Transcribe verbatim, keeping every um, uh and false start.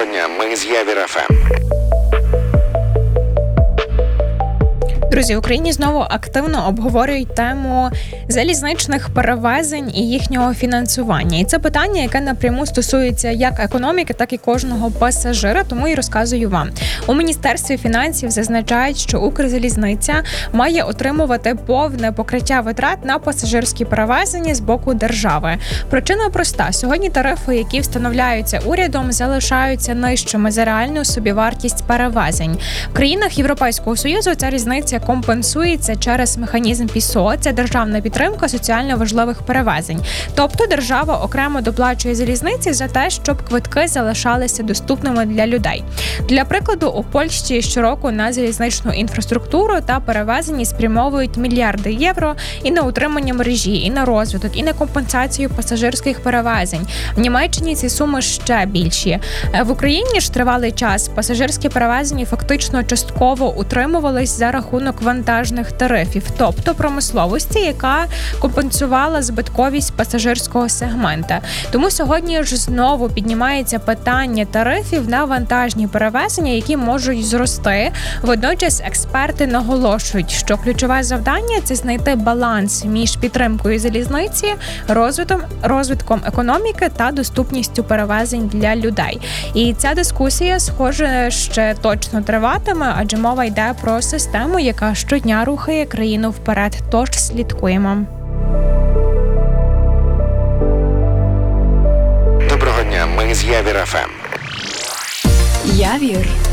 Доброго дня, ми з Явір еф ем. Друзі, в Україні знову активно обговорюють тему залізничних перевезень і їхнього фінансування. І це питання, яке напряму стосується як економіки, так і кожного пасажира, тому і розказую вам. У Міністерстві фінансів зазначають, що Укрзалізниця має отримувати повне покриття витрат на пасажирські перевезення з боку держави. Причина проста. Сьогодні тарифи, які встановляються урядом, залишаються нижчими за реальну собівартість перевезень. В країнах Європейського Союзу ця різниця компенсується через механізм ПІСО – це державна підтримка соціально важливих перевезень. Тобто держава окремо доплачує залізниці за те, щоб квитки залишалися доступними для людей. Для прикладу, у Польщі щороку на залізничну інфраструктуру та перевезення спрямовують мільярди євро і на утримання мережі, і на розвиток, і на компенсацію пасажирських перевезень. В Німеччині ці суми ще більші. В Україні ж тривалий час пасажирські перевезення фактично частково утримувались за рахунок вантажних тарифів, тобто промисловості, яка компенсувала збитковість пасажирського сегмента. Тому сьогодні ж знову піднімається питання тарифів на вантажні перевезення, які можуть зрости. Водночас експерти наголошують, що ключове завдання – це знайти баланс між підтримкою залізниці, розвитком, розвитком економіки та доступністю перевезень для людей. І ця дискусія, схоже, ще точно триватиме, адже мова йде про систему, яка щодня рухає країну вперед. Тож слідкуємо. Доброго дня, ми з Явір еф ем. Явір